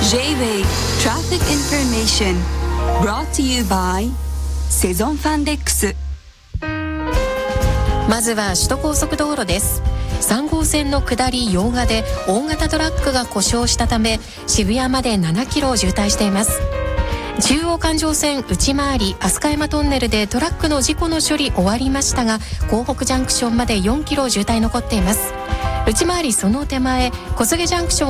J-Way Traffic Information brought to you by セゾンファンデックス。 まずは首都高速道路です。3号線の下り用賀で大型トラックが故障したため渋谷まで7キロ渋滞しています。中央環状線内回り飛鳥山トンネルでトラックの事故の処理終わりましたが、港北ジャンクションまで4キロ渋滞残っています。内回りその手前小菅ジャンクション